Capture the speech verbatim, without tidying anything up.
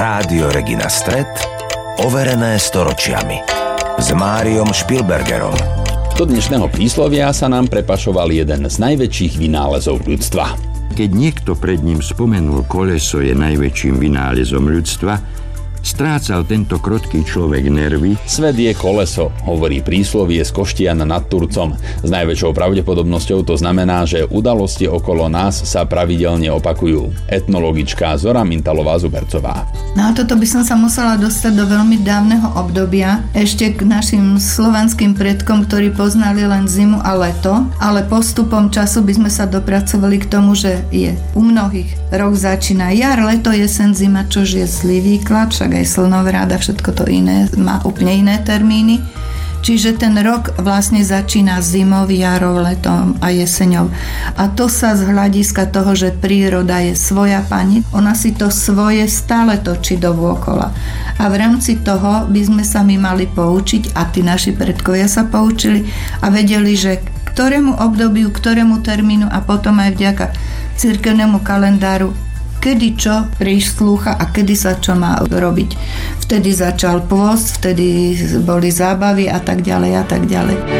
Rádio Regina Stret, overené storočiami. S Máriom Špilbergerom. Do dnešného príslovia sa nám prepašoval jeden z najväčších vynálezov ľudstva. Keď niekto pred ním spomenul, koleso je najväčším vynálezom ľudstva, strácal tento krotký človek nervy. Svet je koleso, hovorí príslovie z Koštian nad Turcom. S najväčšou pravdepodobnosťou to znamená, že udalosti okolo nás sa pravidelne opakujú. Etnologička Zora Mintalová-Zubercová. No a toto by som sa musela dostať do veľmi dávneho obdobia, ešte k našim slovanským predkom, ktorí poznali len zimu a leto, ale postupom času by sme sa dopracovali k tomu, že je u mnohých rok začína jar, leto, jesen, zima, čož je zlý výklad, však aj slnovrat a všetko to iné má úplne iné termíny. Čiže ten rok vlastne začína zimou, jarou, letom a jeseňou. A to sa z hľadiska toho, že príroda je svoja pani, ona si to svoje stále točí dovôkola. A v rámci toho by sme sa my mali poučiť, a tí naši predkovia sa poučili a vedeli, že ktorému obdobiu, ktorému termínu a potom aj vďaka cirkevnému kalendáru kedy čo prislúcha a kedy sa čo má robiť. Vtedy začal pôst, vtedy boli zábavy a tak ďalej a tak ďalej.